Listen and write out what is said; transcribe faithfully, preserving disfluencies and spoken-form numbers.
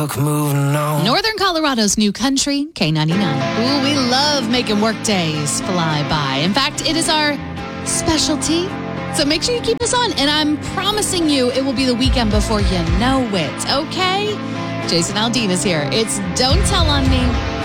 clock moving on. Northern Colorado's new country, K ninety-nine. Ooh, we love making work days fly by. In fact, it is our specialty. So make sure you keep us on. And I'm promising you it will be the weekend before you know it, okay? Jason Aldean is here. It's Don't Tell on Me.